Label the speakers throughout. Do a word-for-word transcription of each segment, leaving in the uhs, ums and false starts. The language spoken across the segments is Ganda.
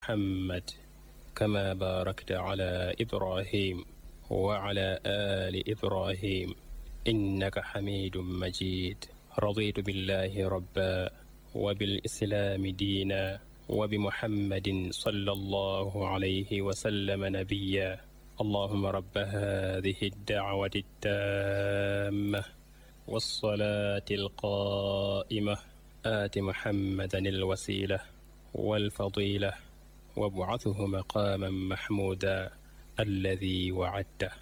Speaker 1: محمد كما باركت على إبراهيم وعلى آل إبراهيم إنك حميد مجيد. رضيت بالله ربا وبالإسلام دينا وبمحمد صلى الله عليه وسلم نبيا. اللهم رب هذه الدعوة التامة والصلاة القائمة آت محمدا الوسيلة والفضيلة وابعثه مقاما محمودا الذي وعدته.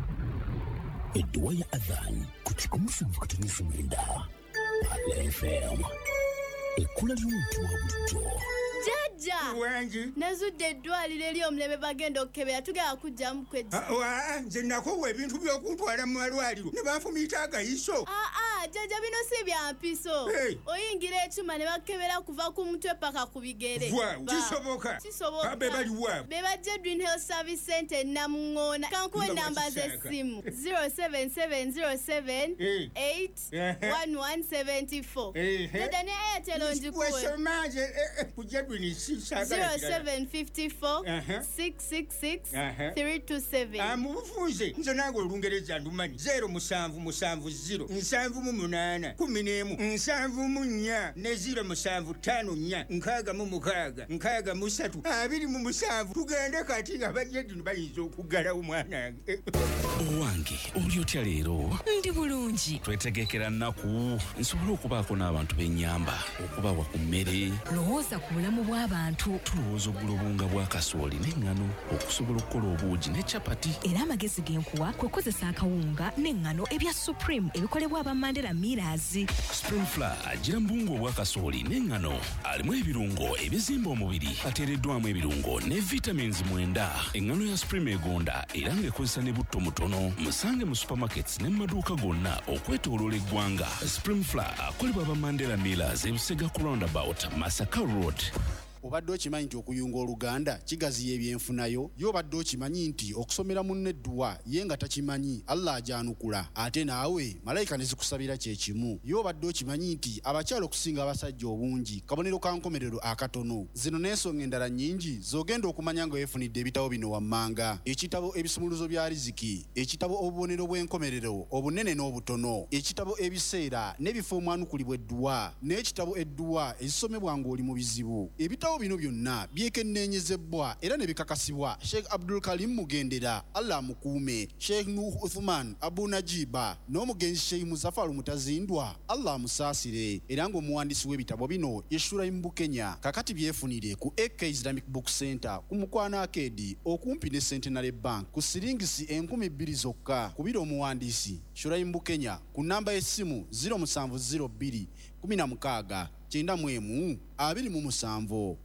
Speaker 2: الدواء أذان كنت كمسلم كنت نسمع ده على فهم الكل اليوم توابجو
Speaker 3: Jaja
Speaker 4: wangi
Speaker 3: nazudde eddwaliro eri omuleme bagenda okukebera tugenda kujja mukweddi
Speaker 4: wa nze nakowa ebintu by'okuntwala mu malwaliro ne banfumiita agayiso.
Speaker 3: aa Jaja bino si bya mpiso.
Speaker 4: Hey.
Speaker 3: oyingira ekyuma ne bakebera kuva ku mutwe paka ku bigere.
Speaker 4: Wow, kisoboka
Speaker 3: kisoboka
Speaker 4: be bali wa
Speaker 3: be bajja Dream Health Service Center Namungoona. kankuwe namba z'essimu zero seven seven zero seven eight one one seven four. Jaja ne Airtel njikuwe
Speaker 4: wesomaje kujja
Speaker 3: zero seven five four six six six three two seven.
Speaker 4: amubufunze nze nange olungereza ndumanyi zero musanvu musanvu zero nsanvu mu munaana kumi n'emu nsanvu mu nnya ne zero musanvu ttaano nnya nkaaga mu mukaaga nkaaga mu ssatu abiri mu musanvu. tugende kati abajja dino bayinza okuggalawo mwanange.
Speaker 5: owange oli otya leero?
Speaker 6: Ndi bulungi.
Speaker 5: twetegekera nnaku nsobole okubaako n'abantu b'ennyamba okubawa ku mmere.
Speaker 6: Lowooza ku bulamu bw'abantu.
Speaker 5: tulowooza oggula obunga bwa kasooli n'eŋŋano okusobola okukola obuugi ne capati.
Speaker 6: Era amagezi g'enkuwa kwe kozesa akawunga n'eŋŋano ebya Supreme ebikolebwa aba Mandela Millers.
Speaker 5: Spring Flour agira mbungu obwa kasooli n'eŋŋano alimu ebirungo ebizimba omubiri ateereddwamu ebirungo ne vitamins mwenda. eŋŋano ya Supreme egonda era ng'ekozesa ne butto mutono. musange mu supermarkets ne mu maduuka gonna okwetooloola eggwanga. Spring Flour akolebwa aba Mandela Millers e Busega ku roundabout Masaka Road.
Speaker 7: obadde okimanyi nti okuyunga oluganda kigaziya ebyenfunayo? yo obadde okimanyi nti okusomera munne edduwa ye nga takimanyi Allah ajanukula ate naawe malayika ne zikusabira kye kimu? yo obadde okimanyi nti abakyala okusinga abasajja obungi kabonero ka nkomerero akatono? zino n'ensonga endala nnyingi z'ogenda okumanya nga weefunidde ebitabo bino wammanga: ekitabo ebisumuluzo bya riziki, ekitabo obubonero bw'enkomerero obunene n'obutono, ekitabo ebiseera n'ebifo omwanukulibwa edduwa, n'ekitabo edduwa ezisomebwa ng'oli mu bizibu. ebitabo bino byonna byekenneenyezebwa era ne bikakasibwa Sheikh Abdul Karim Mugendera, Allah mukuume, Sheikh Nuh Uthman Abu Najiba n'omugenzi Sheikh Muzafaru Mutazindwa, Allah musaasire. era ng'omuwandiisi w'ebitabo bino ye Shuraim Bukenya. kakati byefunire ku A K Islamic Book Center ku Mukwana Arcade okumpi ne Centenary Bank ku siringisi enkumi bbiri zokka. kubira omuwandiisi Shuraim Bukenya ku namba y'essimu zero seven zero two kumi na mukaaga kyenda mu emu abiri mu musanvu.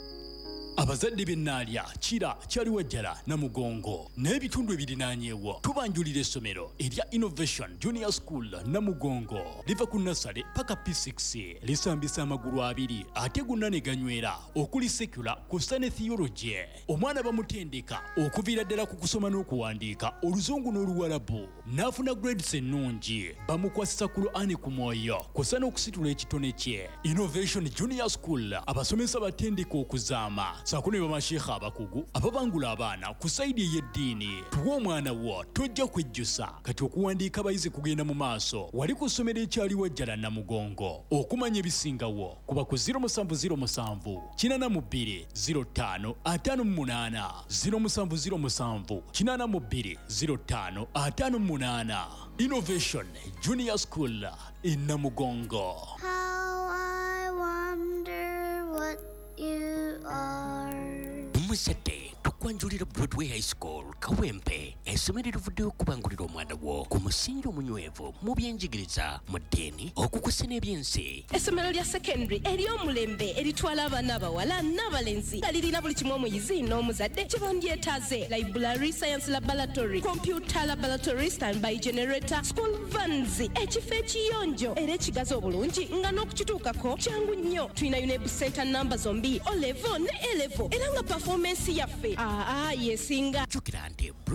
Speaker 8: abazadde b'ennaalya kira kyaliwajjala Namugongo n'ebitundu ebirinaanyeewo tubanjulira essomero erya Innovation Junior School Namugongo liva ku nasale paka P six lisambisa amagulu abiri ate gonna ne ganywera okuli secular kussa ne theology. omwana bamutendeka okuviira ddala ku kusoma n'okuwandiika oluzungu n'oluwalabu n'afuna grades ennungi bamukwasisa ku Qur'ani ku mwoyo kussa n'okusitula ekitone kye. Innovation Junior School abasomesa batendeka okuzaama saako ne bamasheekha abakugu ababangula abaana ku sayidi ey'eddiini. tuwa omwana wo tojja kwejjusa kati okuwandiika abayizi kugenda mu maaso. wali ku ssomero ekyaliwajjala Namugongo. okumanya ebisingawo kuba ku zero seven zero seven kinana mu bbiri zero ttaano ataano mu munaana zero seven zero seven kinana mu bbiri zero ttaano ataano mu munaana. Innovation Junior School in Namugongo.
Speaker 9: How I wonder what you are.
Speaker 2: Musate tukwanjulira Broadway High School Kawempe essomero erivuddeyo okubangulira omwana wo ku musingi omunywevu mu byenjigiriza mu ddiini okukusa n'ebyensi.
Speaker 10: essomero lya secondary ery'omulembe eritwala abaana abawala n'abalenzi nga lirina buli kimu omuyizi n'omuzadde kye bandyetaaze: library, science laboratory, computer laboratory, standby generator, school vans, ekifo ekiyonjo era ekigazi obulungi nga n'okukituukako kyangu nnyo. tulina UNEB center namba zombi O level ne A level era nga performance yaffe aa yesinga.
Speaker 2: jjukira nti Broadway High School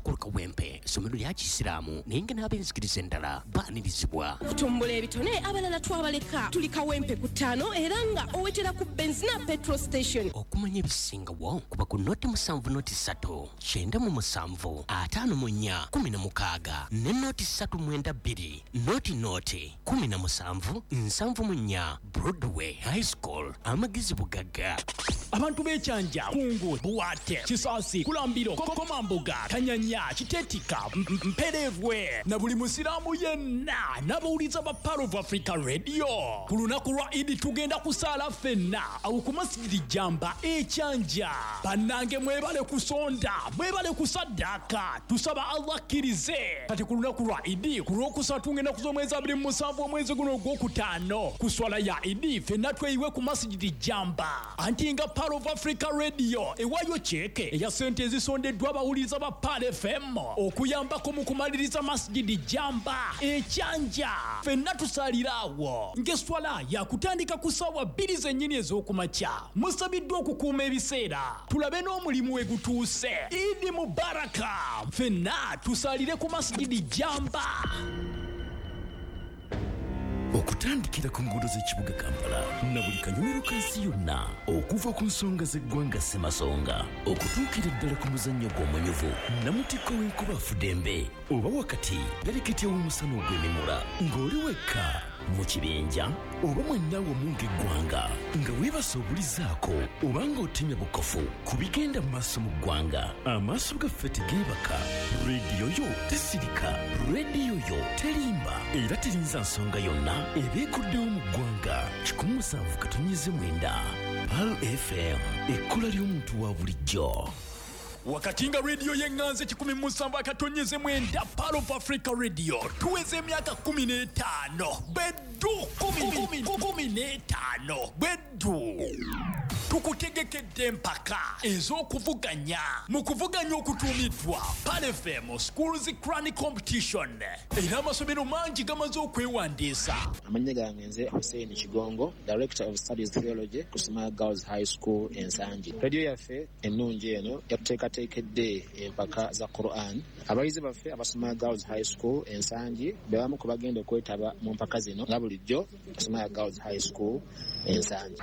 Speaker 2: School Kawempe essomero lya Kisiraamu naye nga n'abenzikiriza endala baanirizibwa.
Speaker 10: Kutumbula ebitone abalala twabaleka tuli Kawempe ku ttaano era nga owetera ku benzina petrol station.
Speaker 2: Okumanya ebisingawo kuba ku noti musanvu noti ssatu kyenda mu musanvu ataano mu nnya kumi na mukaaga ne noti ssatu mwenda bbiri noti noti kumi na musanvu nsanvu mu nnya Broadway High School amagezi bugagga.
Speaker 8: Abantu b'ekyanja kungu buwate Kisasi Kulambiro Kokomambuga Kanyanya Kitetika Mperevwe na buli musiraamu yenna n'abawuliza ba Power of Africa Radio ku lunaku lwa Idi tugenda kusaala ffenna awo ku masjidi Jamba ekyanja bannange mwebale kusonda mwebale kusaddaaka tusaba Allah akkirize kati ku lunaku lwa Idi ku lwokusatu tugenda kuzomwezi abiri mu musanvu omwezi guno ogwokutaano ku swala ya Idi ffenna tweyiwe ku masjidi Jamba anti nga Power of Africa Radio ewayo cheke eya sente ezisondeddwa abawuliza ba Pal F M okuyambako mu kumaliriza masjidi Jamba ekyanja ffenna tusalirawo ng'eswala yakutandika ku ssaawa bbiri zennyini ez'okumakya musabiddwa okukuuma ebiseera tulabe n'omulimu we gutuuse. Idi Mubaraka ffenna tusalire ku masjidi Jamba.
Speaker 11: Okutandikira ku nguudo z'ekibuga Kampala na buli kanyomero ka nsi yonna okuva ku nsonga z'eggwanga Ssemasonga okutuukira ddala ku muzannyo gw'omanyuvu namutikko w'enkuba Fudembe oba wakati galeketya w'omusana ogw'emimula ng'oli wekka mu kibinja oba mwennawe omunga eggwanga nga weebasa obulizaako oba ng'otemya bukofu ku bigenda mu maaso mu ggwanga amaaso gaffe tegeebaka rediyo yo tesirika rediyo yo terimba era terinza nsonga yonna ebeekuddewo mu ggwanga kikumi musanvu katonnyeze mwenda Pal F M ekkola ly'omuntu wa bulijjo.
Speaker 8: Wakati nga radio yenganze kikumi musanvu akatonyeze mwenda Power of Africa Radio tuweze emyaka kumi n'etaano beddu kumi n'etaano beddu tukutegekedde empaka ez'okuvuganya mu kuvuganya okutuumiddwa Pal F M Schools Crown Competition era amasomero mangi gamaze okwewandiisa.
Speaker 12: Amannya gange nze Hussein Kigongo, Director of Studies Theology ku Sumaya Girls High School Ensangi. Radio yaffe ennungi eno yakuteekateekedde empaka za Quran. Abayizi baffe aba Sumaya Girls High School Ensangi be bamu ku bagenda okwetaba mu mpaka zino nga bulijjo Sumaya Girls High School Ensangi.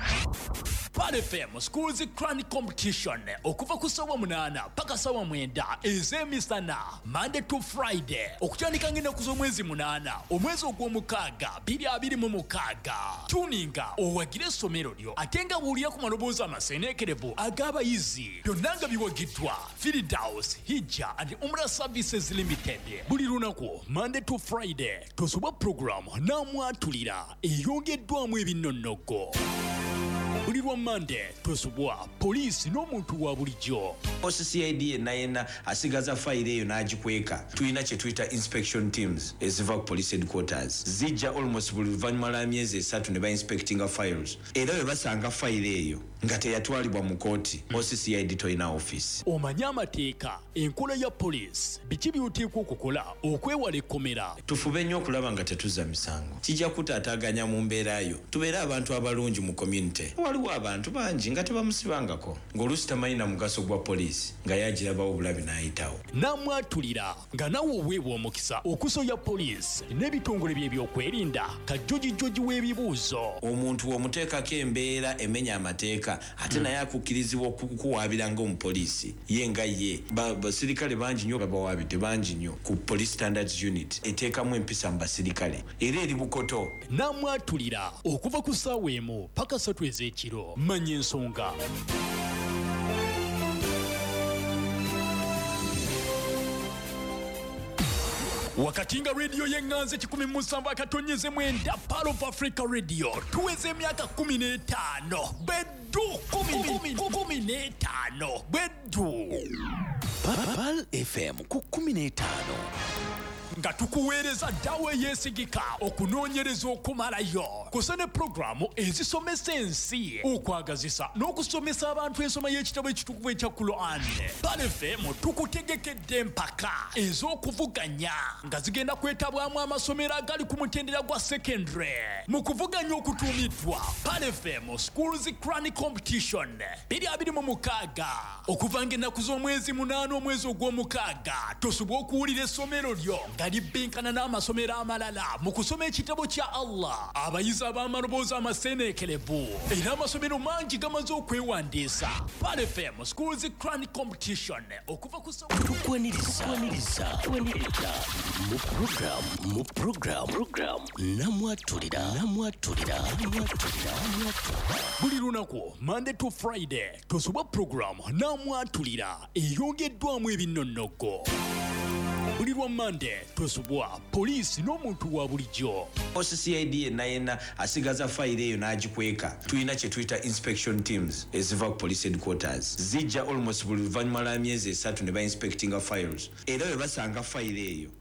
Speaker 8: Pal F M Schools Crown Competition okuva ku ssaawa munaana paka ssaawa mwenda ez'emisana Monday to Friday okutandika ng'ennaku z'omwezi munaana omwezi ogw'omukaaga bbiri abiri mu mukaaga. Tuninga owagire essomero lyo ate nga buulira ku maloboozi amaseeneekerevu ag'abayizi byonna nga biwagiddwa Firdaus Hijja and Umrah Services Limited. Buli lunaku Monday to Friday tosoba program n'amwatulira eyongeddwamu ebinnonogo. Buli lwa Monday tosubwa poliisi n'omuntu wa bulijjo.
Speaker 13: O C C I D yenna yenna asigaza fayiro eyo n'agikweka tulina kye tuyita inspection teams eziva ku police headquarters zijja almost buli luvannyuma lwa myezi esatu ne ba-inspectinga files era bwe basanga fayiro eyo nga teyatwalibwa mu kooti O C C I D tolina office.
Speaker 8: Omanye amateeka enkola ya poliisi biki by'oteekwa okukola okwewala ekkomera.
Speaker 13: Tufube nnyo okulaba nga tetuza misango kijja kutaataaganya mu mbeera yo tubeere abantu abalungi mu community. Waliwo abantu bangi nga tebamusibangako ng'oluusi tamanyi na mugaso gwa poliisi nga yagirabawo obulabe n'ayitawo.
Speaker 8: N'amwatulira nga nawe oweebwa omukisa okusoya poliisi n'ebitongole bye by'okwerinda kajjojijjoji w'ebibuuzo.
Speaker 13: Omuntu omuteekako embeera emenya amateeka ate naye akukkirizibwa okukuwaabira ng'omupoliisi ye nga ye basirikale bangi nnyo babawaabidde bangi nnyo ku Police Standards Unit eteekamu empisa mu basirikale era eri bukoto.
Speaker 8: N'amwatulira okuva ku ssaawa emu paka ssatu ez'ekiro manya ensonga. Wakati nga radio yenganze kikumi musanvu akatonyeze mwenda Pal of Africa Radio tuweze emyaka kumi n'etaano beddu kumi n'etaano beddu.
Speaker 11: Pal F M ku kumi n'etaano
Speaker 8: nga tukuweereza ddawo eyeesigika okunoonyereza okumalayo kusa ne pulogulaamu ezisomesa ensi okwagazisa n'okusomesa abantu ensoma y'ekitabo ekitukuvu ekya Quran. Pal F M tukutegekedde empaka ez'okuvuganya nga zigenda kwetabwamu amasomero agali ku mutendera gwa secondary mu kuvuganya okutuumiddwa Pal F M Schools Crown Competition biri abiri mu mukaaga okuva ng'ennaku z'omwezi munaana omwezi ogw'omukaaga tosobwa okuwulira essomero lyo nga libbinkana n'amasomero amalala mu kusoma ekitabo kya Allah. Abayizi ab'amaloboozi amaseeneekerevu era amasomero mangi gamaze okwewandiisa. Pal F M Schools Crown Competition okuva ku
Speaker 2: tukwaniriza tukwaniriza mu program mu program program namwatulira namwatulira namwatulira
Speaker 8: buli lunaku Monday to Friday tosoba program namwatulira eyongeddwamu ebinnonogo. Buli lwa Monday tosobwa poliisi n'omuntu wa bulijjo.
Speaker 13: O C C I D yenna yenna asigaza fayiro eyo n'agikweka tulina kye tuyita inspection teams eziva ku police headquarters zijja almost buli luvannyuma lwa myezi esatu ne ba inspectinga files era bwe basanga fayiro eyo